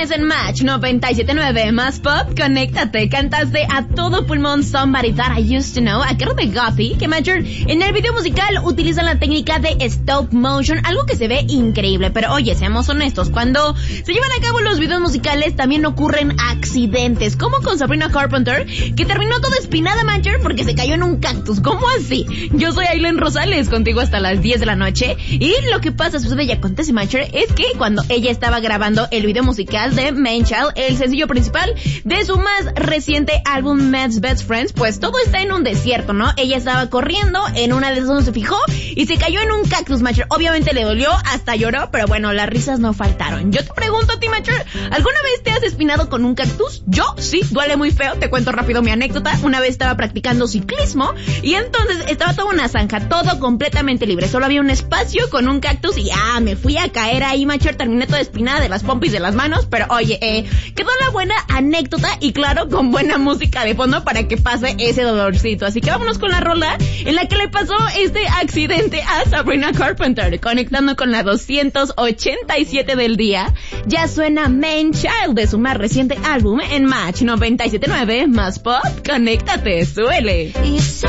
Sigues en Match 97.9, más pop, conéctate. Cantaste a todo pulmón Somebody That I Used to Know, a cargo de Gotti, que Major en el video musical utilizan la técnica de stop motion, algo que se ve increíble. Pero oye, seamos honestos, cuando se llevan a cabo los videos musicales también ocurren accidentes, como con Sabrina Carpenter, que terminó toda espinada, Major, porque se cayó en un cactus. ¿Cómo así? Yo soy Aileen Rosales, contigo hasta las 10 de la noche, y lo que pasa, sucede y acontece, Major, es que cuando ella estaba grabando el video musical de Man Child, el sencillo principal de su más reciente álbum Matt's Best Friends, pues todo está en un desierto, ¿no? Ella estaba corriendo, en una de esas donde se fijó y se cayó en un cactus, Major. Obviamente le dolió, hasta lloró, pero bueno, las risas no faltaron. Yo te pregunto a ti, Major, ¿alguna vez te has espinado con un cactus? Yo sí, duele muy feo. Te cuento rápido mi anécdota. Una vez estaba practicando ciclismo y entonces estaba toda una zanja, todo completamente libre, solo había un espacio con un cactus y me fui a caer ahí, Major. Terminé toda espinada de las pompis de las manos, pero oye, quedó la buena anécdota y claro, con buena música de fondo para que pase ese dolorcito. Así que vámonos con la rola en la que le pasó este accidente a Sabrina Carpenter, conectando con la 287 del día. Ya suena Man Child de su más reciente álbum en Match 97.9, más pop, conéctate, suele. You say